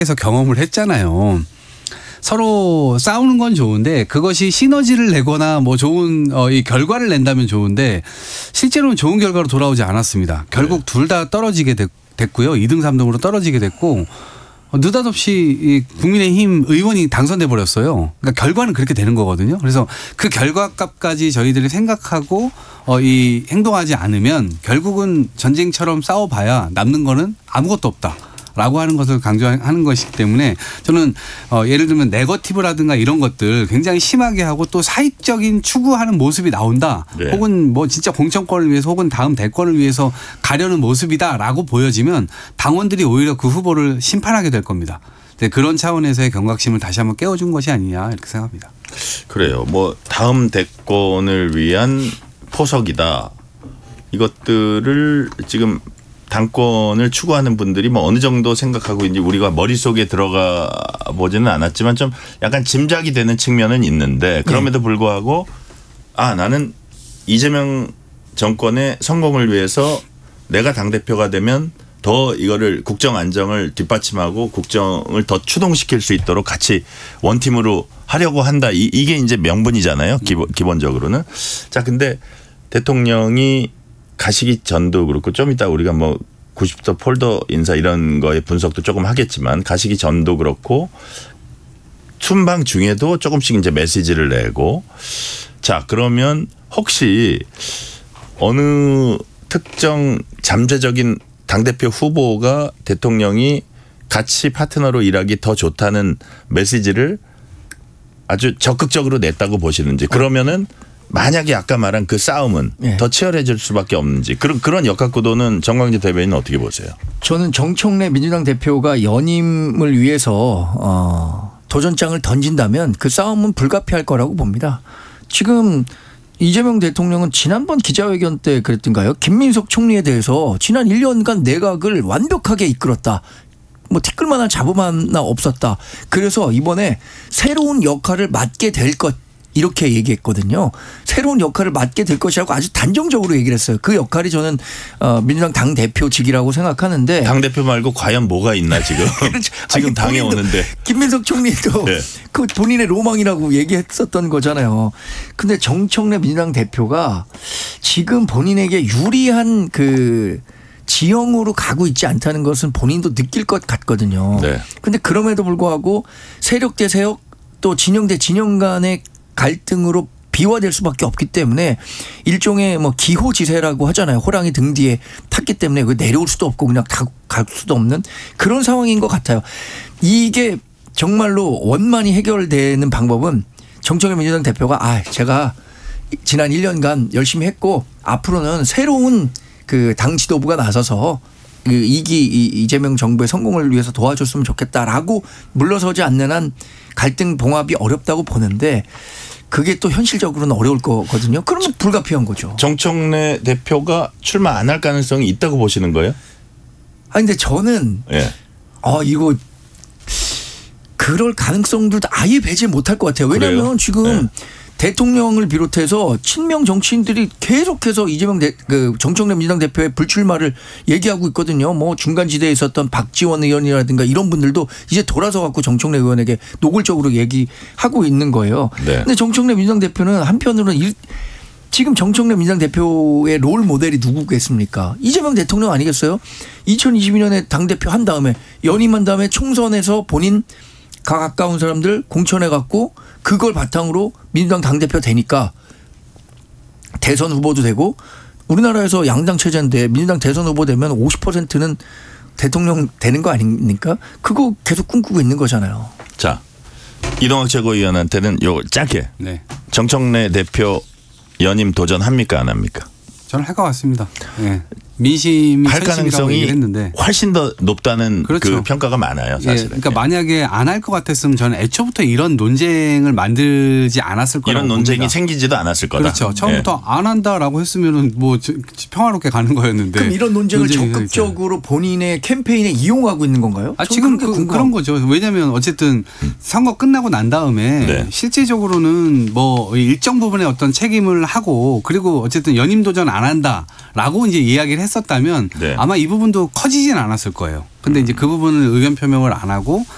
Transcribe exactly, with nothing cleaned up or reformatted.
에서 경험을 했잖아요. 서로 싸우는 건 좋은데 그것이 시너지를 내거나 뭐 좋은 어, 이 결과를 낸다면 좋은데 실제로는 좋은 결과로 돌아오지 않았습니다. 결국 네. 둘 다 떨어지게 됐, 됐고요. 이 등 삼 등으로 떨어지게 됐고 어, 느닷없이 이 국민의힘 의원이 당선돼 버렸어요. 그러니까 결과는 그렇게 되는 거거든요. 그래서 그 결과값까지 저희들이 생각하고 어, 이 행동하지 않으면 결국은 전쟁처럼 싸워봐야 남는 거는 아무것도 없다. 라고 하는 것을 강조하는 것이기 때문에 저는 어 예를 들면 네거티브라든가 이런 것들 굉장히 심하게 하고 또 사익적인 추구하는 모습이 나온다. 네. 혹은 뭐 진짜 공천권을 위해서 혹은 다음 대권을 위해서 가려는 모습이다라고 보여지면 당원들이 오히려 그 후보를 심판하게 될 겁니다. 그런 차원에서의 경각심을 다시 한번 깨워준 것이 아니냐 이렇게 생각합니다. 그래요. 뭐 다음 대권을 위한 포석이다. 이것들을 지금 당권을 추구하는 분들이 뭐 어느 정도 생각하고 이제 우리가 머릿속에 들어가 보지는 않았지만 좀 약간 짐작이 되는 측면은 있는데 그럼에도 네. 불구하고 아 나는 이재명 정권의 성공을 위해서 내가 당대표가 되면 더 이거를 국정 안정을 뒷받침하고 국정을 더 추동시킬 수 있도록 같이 원팀으로 하려고 한다. 이, 이게 이제 명분이잖아요. 기본, 기본적으로는. 자 근데 대통령이 가시기 전도 그렇고 좀 이따 우리가 뭐 구십 도 폴더 인사 이런 거의 분석도 조금 하겠지만 가시기 전도 그렇고 순방 중에도 조금씩 이제 메시지를 내고 자 그러면 혹시 어느 특정 잠재적인 당대표 후보가 대통령이 같이 파트너로 일하기 더 좋다는 메시지를 아주 적극적으로 냈다고 보시는지 그러면은 만약에 아까 말한 그 싸움은 네. 더 치열해질 수밖에 없는지 그런 그런 역학구도는 정광재 대변인은 어떻게 보세요? 저는 정청래 민주당 대표가 연임을 위해서 어, 도전장을 던진다면 그 싸움은 불가피할 거라고 봅니다. 지금 이재명 대통령은 지난번 기자회견 때 그랬던가요? 김민석 총리에 대해서 지난 일 년간 내각을 완벽하게 이끌었다. 뭐 티끌만한 잡음 하나 없었다. 그래서 이번에 새로운 역할을 맡게 될 것. 이렇게 얘기했거든요. 새로운 역할을 맡게 될 것이라고 아주 단정적으로 얘기를 했어요. 그 역할이 저는 민주당 당대표직이라고 생각하는데. 당대표 말고 과연 뭐가 있나 지금. 그렇죠. 지금 아니, 당에 오는데. 김민석 총리도 네. 그 본인의 로망이라고 얘기했었던 거잖아요. 근데 정청래 민주당 대표가 지금 본인에게 유리한 그 지형으로 가고 있지 않다는 것은 본인도 느낄 것 같거든요. 네. 근데 그럼에도 불구하고 세력 대 세력 또 진영 대 진영 간의 갈등으로 비화될 수밖에 없기 때문에 일종의 뭐 기호지세라고 하잖아요. 호랑이 등 뒤에 탔기 때문에 내려올 수도 없고 그냥 갈 수도 없는 그런 상황인 것 같아요. 이게 정말로 원만히 해결되는 방법은 정청래 민주당 대표가 아 제가 지난 일 년간 열심히 했고 앞으로는 새로운 그 당 지도부가 나서서 그 이기 이재명 정부의 성공을 위해서 도와줬으면 좋겠다라고 물러서지 않는 한 갈등 봉합이 어렵다고 보는데 그게 또 현실적으로는 어려울 거거든요. 그러면 불가피한 거죠. 정청래 대표가 출마 안 할 가능성이 있다고 보시는 거예요? 아 근데 저는 예. 아 이거 그럴 가능성들도 아예 배제 못할 것 같아요. 왜냐하면 그래요? 지금 예. 대통령을 비롯해서 친명 정치인들이 계속해서 이재명 대, 그 정청래 민주당 대표의 불출마를 얘기하고 있거든요. 뭐 중간지대에 있었던 박지원 의원이라든가 이런 분들도 이제 돌아서 갖고 정청래 의원에게 노골적으로 얘기하고 있는 거예요. 그런데 네. 정청래 민주당 대표는 한편으로는 일, 지금 정청래 민주당 대표의 롤 모델이 누구겠습니까? 이재명 대통령 아니겠어요? 이천이십이 년에 당대표 한 다음에 연임한 다음에 총선에서 본인 가 가까운 사람들 공천해 갖고 그걸 바탕으로 민주당 당대표 되니까 대선 후보도 되고 우리나라에서 양당 체제인데 민주당 대선 후보 되면 오십 퍼센트는 대통령 되는 거 아닙니까? 그거 계속 꿈꾸고 있는 거잖아요. 자, 이동학 최고위원한테는 요 짧게 네. 정청래 대표 연임 도전합니까 안 합니까? 저는 할 것 같습니다. 네. 민심이 할 가능성이 했는데. 훨씬 더 높다는 그렇죠. 그 평가가 많아요. 사실은. 예, 그러니까 만약에 안 할 것 같았으면 저는 애초부터 이런 논쟁을 만들지 않았을 거라고 이런 논쟁이 봅니다. 생기지도 않았을 거다. 그렇죠. 처음부터 예. 안 한다라고 했으면은 뭐 평화롭게 가는 거였는데. 그럼 이런 논쟁을 적극적으로 있잖아요. 본인의 캠페인에 이용하고 있는 건가요? 아, 지금 그, 그런 거죠. 왜냐하면 어쨌든 음. 선거 끝나고 난 다음에 네. 실제적으로는 뭐 일정 부분의 어떤 책임을 하고 그리고 어쨌든 연임 도전 안 한다라고 이제 이야기를 했. 했었다면 네. 아마 이 부분도 커지진 않았을 거예요. 근데 이제 그 부분을 의견 표명을 안 하고